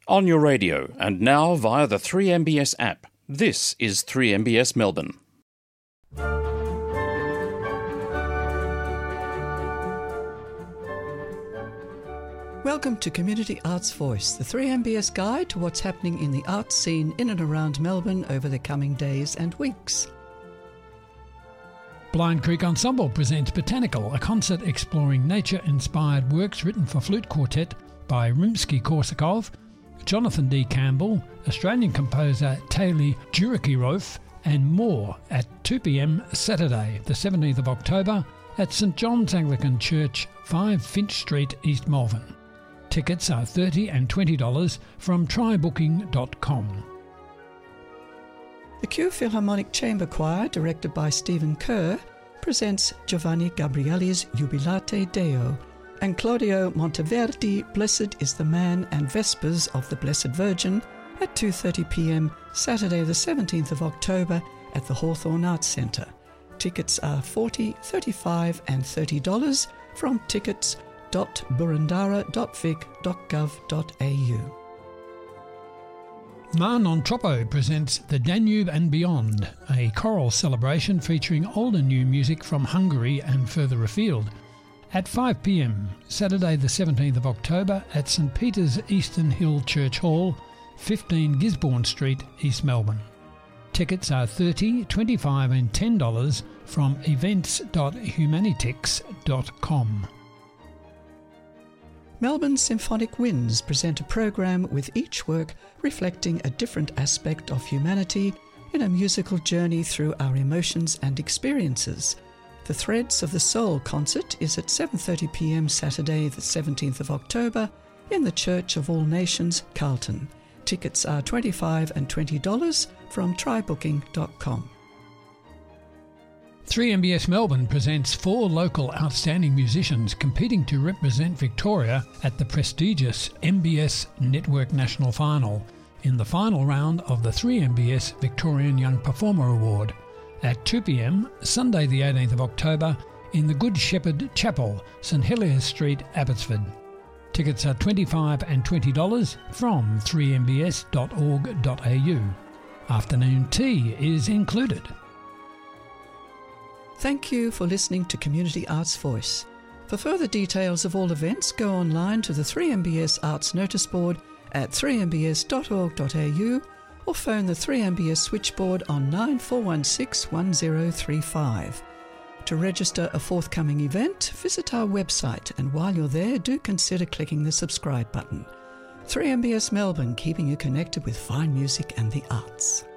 On your radio and now via the 3MBS app. This is 3MBS Melbourne. Welcome to Community Arts Voice, the 3MBS guide to what's happening in the arts scene in and around Melbourne over the coming days and weeks. Blind Creek Ensemble presents Botanical, a concert exploring nature-inspired works written for flute quartet by Rimsky-Korsakov, Jonathan D. Campbell, Australian composer Taylor Jurikirov, and more at 2 p.m. Saturday, the 17th of October at St John's Anglican Church, 5 Finch Street, East Malvern. Tickets are $30 and $20 from trybooking.com. The Kew Philharmonic Chamber Choir, directed by Stephen Kerr, presents Giovanni Gabrieli's Jubilate Deo and Claudio Monteverdi, Blessed is the Man and Vespers of the Blessed Virgin at 2:30 p.m. Saturday the 17th of October at the Hawthorn Arts Centre. Tickets are $40, $35 and $30 from tickets.burundara.vic.gov.au. Ma Non Troppo presents The Danube and Beyond, a choral celebration featuring old and new music from Hungary and further afield, at 5 p.m, Saturday the 17th of October at St Peter's Eastern Hill Church Hall, 15 Gisborne Street, East Melbourne. Tickets are $30, $25 and $10 from events.humanitix.com. Melbourne Symphonic Winds present a program with each work reflecting a different aspect of humanity in a musical journey through our emotions and experiences. The Threads of the Soul concert is at 7:30 p.m. Saturday the 17th of October in the Church of All Nations, Carlton. Tickets are $25 and $20 from trybooking.com. 3MBS Melbourne presents 4 local outstanding musicians competing to represent Victoria at the prestigious MBS Network National Final in the final round of the 3MBS Victorian Young Performer Award at 2 p.m. Sunday the 18th of October in the Good Shepherd Chapel, St Heliers Street, Abbotsford. Tickets are $25 and $20 from 3mbs.org.au. Afternoon tea is included. Thank you for listening to Community Arts Voice. For further details of all events, go online to the 3MBS Arts Notice Board at 3mbs.org.au or phone the 3MBS switchboard on 9416 1035. To register a forthcoming event, visit our website, and while you're there, do consider clicking the subscribe button. 3MBS Melbourne, keeping you connected with fine music and the arts.